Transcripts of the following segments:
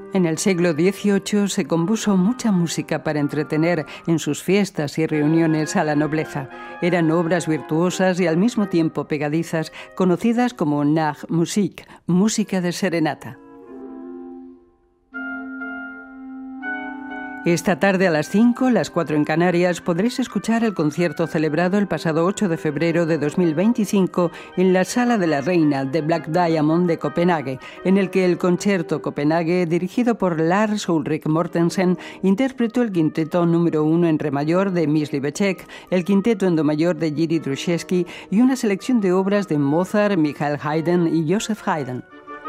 En el siglo XVIII se compuso mucha música para entretener en sus fiestas y reuniones a la nobleza. Eran obras virtuosas y al mismo tiempo pegadizas, conocidas como Nachtmusik, música de serenata. Esta tarde a las 5, las 4 en Canarias, podréis escuchar el concierto celebrado el pasado 8 de febrero de 2025 en la Sala de la Reina de Black Diamond de Copenhague, en el que el Concerto Copenhague, dirigido por Lars Ulrik Mortensen, interpretó el quinteto número 1 en re mayor de Mysli Becek, el quinteto en do mayor de Jiří Druševský y una selección de obras de Mozart, Michael Haydn y Joseph Haydn.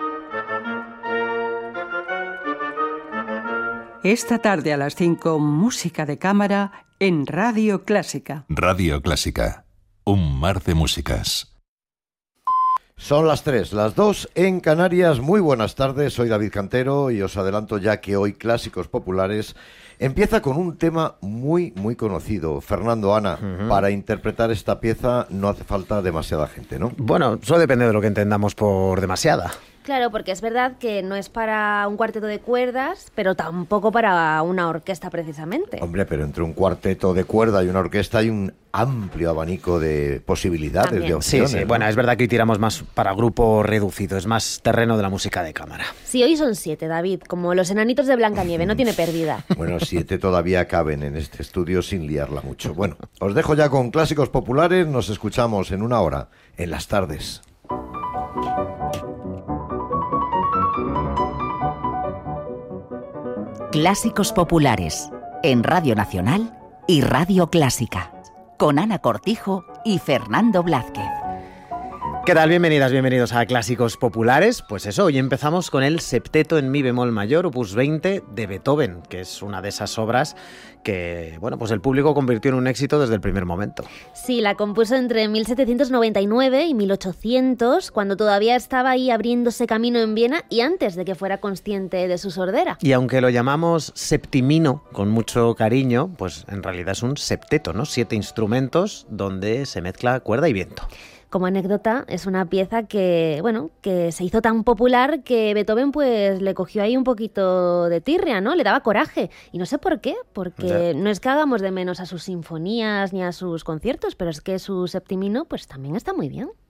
Esta tarde a las 5, música de cámara en Radio Clásica. Radio Clásica, un mar de músicas. Son las 3, las 2 en Canarias. Muy buenas tardes, soy David Cantero y os adelanto ya que hoy Clásicos Populares empieza con un tema muy conocido. Fernando, Ana, para interpretar esta pieza no hace falta demasiada gente, ¿no? Bueno, eso depende de lo que entendamos por demasiada. Claro, porque es verdad que no es para un cuarteto de cuerdas, pero tampoco para una orquesta precisamente. Hombre, pero entre un cuarteto de cuerda y una orquesta hay un amplio abanico de posibilidades, también, de opciones. Sí, ¿no? Bueno, es verdad que hoy tiramos más para grupo reducido, es más terreno de la música de cámara. Sí, hoy son 7, David, como los enanitos de Blancanieves, no tiene pérdida. Bueno, 7 todavía caben en este estudio sin liarla mucho. Bueno, os dejo ya con Clásicos Populares, nos escuchamos en una hora, en las tardes. Clásicos Populares, en Radio Nacional y Radio Clásica, con Ana Cortijo y Fernando Blázquez. ¿Qué tal? Bienvenidas, bienvenidos a Clásicos Populares. Pues eso, hoy empezamos con el septeto en mi bemol mayor, opus 20, de Beethoven, que es una de esas obras que, bueno, pues el público convirtió en un éxito desde el primer momento. Sí, la compuso entre 1799 y 1800, cuando todavía estaba ahí abriéndose camino en Viena y antes de que fuera consciente de su sordera. Y aunque lo llamamos septimino con mucho cariño, pues en realidad es un septeto, ¿no? 7 instrumentos donde se mezcla cuerda y viento. Como anécdota, es una pieza que, bueno, que se hizo tan popular que Beethoven pues le cogió ahí un poquito de tirria, ¿no? Le daba coraje. Y no sé por qué, porque no es que hagamos de menos a sus sinfonías ni a sus conciertos, pero es que su septimino pues también está muy bien.